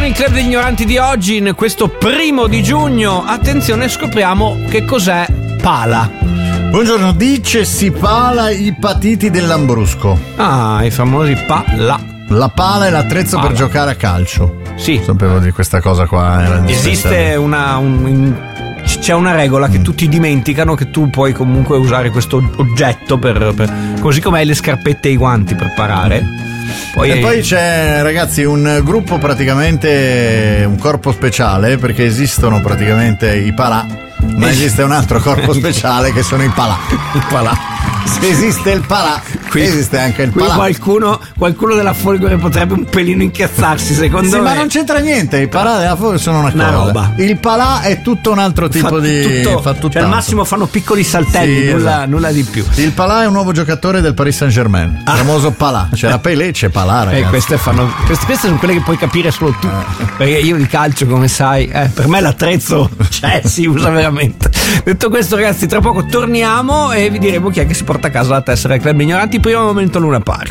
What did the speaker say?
con il Club degli Ignoranti di oggi, in questo 1 di giugno, attenzione, scopriamo che cos'è pala. Buongiorno, dice si pala i patiti del Lambrusco. Ah, i famosi pala. La pala è l'attrezzo per giocare a calcio. Sì. Sapevo di questa cosa qua. Era Esiste c'è una regola che tutti dimenticano, che tu puoi comunque usare questo oggetto per così come hai le scarpette e i guanti per parare. E poi c'è, ragazzi, un gruppo, praticamente un corpo speciale, perché esistono praticamente i palà, ma esiste un altro corpo speciale che sono i palà. I palà. Se esiste il palà, qui esiste anche il qui palà. Qualcuno della Folgore potrebbe un pelino incazzarsi, secondo me. Ma non c'entra niente, i palà della Folgore sono una cosa. Roba. Il palà è tutto un altro tipo fa tutto. Cioè, al massimo fanno piccoli saltelli, sì, nulla di più. Il palà è un nuovo giocatore del Paris Saint-Germain, il famoso palà. C'era Pelé, c'è palà, ragazzi. Queste sono quelle che puoi capire solo tu, perché io di calcio, come sai, per me l'attrezzo si usa veramente. Detto questo, ragazzi, tra poco torniamo e vi diremo chi è che si porta a casa la tessera del Club Ignoranti. Primo momento Luna Park.